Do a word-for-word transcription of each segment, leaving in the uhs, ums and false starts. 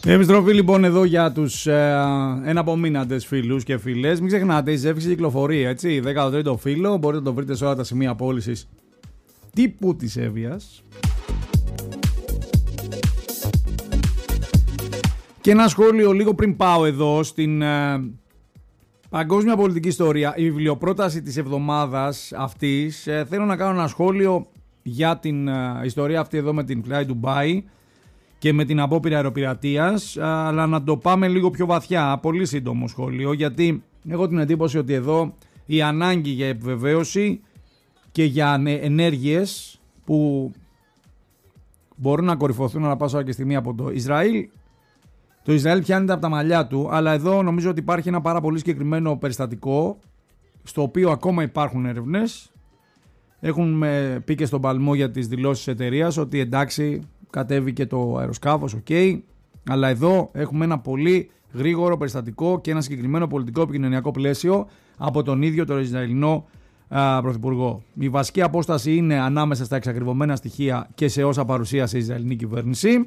Επιστροφή λοιπόν εδώ για τους ε, εναπομείναντες φίλους και φίλες. Μην ξεχνάτε, η Ζεύξη κυκλοφορεί, έτσι. δέκατο τρίτο φύλλο, μπορείτε να το βρείτε σε όλα τα σημεία πώλησης τύπου της Εύβοιας. Και ένα σχόλιο λίγο πριν πάω εδώ στην ε, παγκόσμια πολιτική ιστορία, η βιβλιοπρόταση της εβδομάδας αυτής. Ε, θέλω να κάνω ένα σχόλιο για την ε, ιστορία αυτή εδώ με την Fly Dubai και με την απόπειρα αεροπειρατείας, αλλά να το πάμε λίγο πιο βαθιά. Πολύ σύντομο σχόλιο, γιατί έχω την εντύπωση ότι εδώ η ανάγκη για επιβεβαίωση και για ενέργειες που μπορούν να κορυφωθούν ανά πάσα και στιγμή από το Ισραήλ. Το Ισραήλ πιάνεται από τα μαλλιά του, αλλά εδώ νομίζω ότι υπάρχει ένα πάρα πολύ συγκεκριμένο περιστατικό, στο οποίο ακόμα υπάρχουν έρευνες. Έχουν πει και στον παλμό για τις δηλώσεις της εταιρείας ότι εντάξει, κατέβηκε το αεροσκάφος, οκ, okay, αλλά εδώ έχουμε ένα πολύ γρήγορο περιστατικό και ένα συγκεκριμένο πολιτικό επικοινωνιακό πλαίσιο από τον ίδιο τον Ισραηλινό α, Πρωθυπουργό. Η βασική απόσταση είναι ανάμεσα στα εξακριβωμένα στοιχεία και σε όσα παρουσίασε η Ισραηλινή κυβέρνηση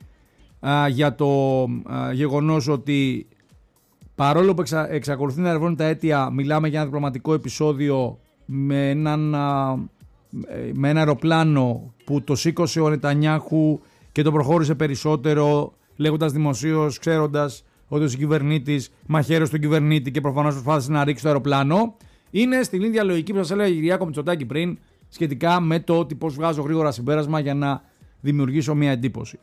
α, για το α, γεγονός ότι παρόλο που εξα, εξακολουθεί να ερευνούν τα αίτια, μιλάμε για ένα διπλωματικό επεισόδιο με έναν... Α, με ένα αεροπλάνο που το σήκωσε ο Νετανιάχου και το προχώρησε περισσότερο, λέγοντας δημοσίως, ξέροντας ότι ο κυβερνήτης μαχαίρωσε τον κυβερνήτη και προφανώς προσπάθησε να ρίξει το αεροπλάνο. Είναι στην ίδια λογική που σας έλεγα η Κυριάκο Μητσοτάκη πριν, σχετικά με το ότι πώς βγάζω γρήγορα συμπέρασμα για να δημιουργήσω μια εντύπωση.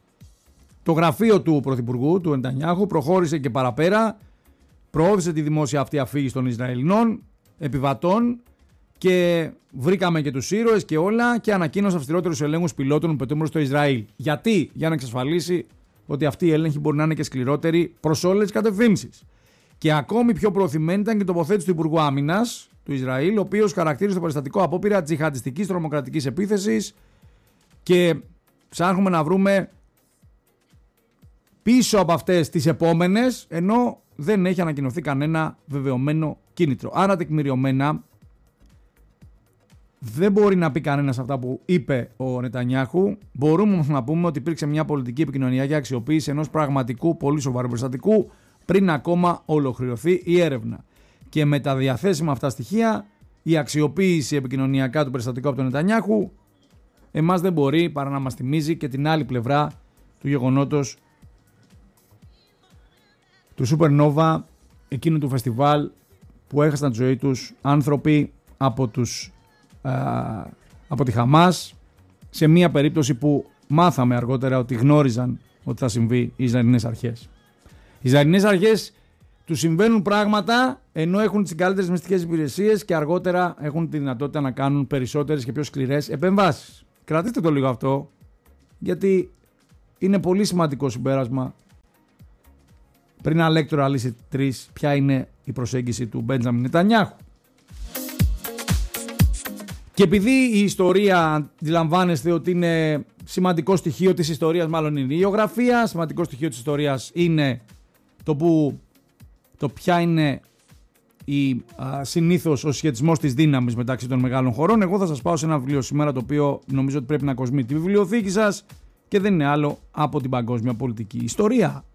Το γραφείο του Πρωθυπουργού, του Νετανιάχου, προχώρησε και παραπέρα, προώθησε τη δημόσια αυτή αφήγηση των Ισραηλινών επιβατών και βρήκαμε και τους ήρωες και όλα και ανακοίνωσε αυστηρότερους ελέγχους πιλότων που πετούμενων στο Ισραήλ. Γιατί? Για να εξασφαλίσει ότι αυτοί οι έλεγχοι μπορεί να είναι και σκληρότεροι προς όλες τις κατευθύνσεις. Και ακόμη πιο προωθημένη ήταν και η τοποθέτηση του Υπουργού Άμυνας του Ισραήλ, ο οποίος χαρακτήρισε το περιστατικό απόπειρα τζιχαντιστικής τρομοκρατικής επίθεσης και ψάχνουμε να βρούμε πίσω από αυτές τις επόμενες, ενώ δεν έχει ανακοινωθεί κανένα βεβαιωμένο κίνητρο. Άρα τεκμηριωμένα δεν μπορεί να πει κανένας αυτά που είπε ο Νετανιάχου. Μπορούμε όμως να πούμε ότι υπήρξε μια πολιτική επικοινωνία για αξιοποίηση ενός πραγματικού πολύ σοβαρού περιστατικού πριν ακόμα ολοκληρωθεί η έρευνα. Και με τα διαθέσιμα αυτά στοιχεία, η αξιοποίηση επικοινωνιακά του περιστατικού από τον Νετανιάχου, εμάς δεν μπορεί παρά να μας θυμίζει και την άλλη πλευρά του γεγονότος του Supernova, εκείνου του φεστιβάλ που έχασαν τη ζωή τους άνθρωποι από τους από τη Χαμάς, σε μια περίπτωση που μάθαμε αργότερα ότι γνώριζαν ότι θα συμβεί οι Ισραηλινές αρχές. Οι Ισραηλινές αρχές τους συμβαίνουν πράγματα ενώ έχουν τις καλύτερες μυστικές υπηρεσίες και αργότερα έχουν τη δυνατότητα να κάνουν περισσότερες και πιο σκληρές επεμβάσεις. Κρατήστε το λίγο αυτό, γιατί είναι πολύ σημαντικό συμπέρασμα πριν να λέκτορα λύσει τρεις ποια είναι η προσέγγιση του Μπέντζαμιν Νετανιάχου. Και επειδή η ιστορία αντιλαμβάνεστε ότι είναι σημαντικό στοιχείο της ιστορίας, μάλλον είναι η γεωγραφία, σημαντικό στοιχείο της ιστορίας είναι το, που, το ποια είναι η, α, συνήθως ο συσχετισμός της δύναμης μεταξύ των μεγάλων χωρών. Εγώ θα σας πάω σε ένα βιβλίο σήμερα το οποίο νομίζω ότι πρέπει να κοσμεί τη βιβλιοθήκη σας και δεν είναι άλλο από την παγκόσμια πολιτική ιστορία.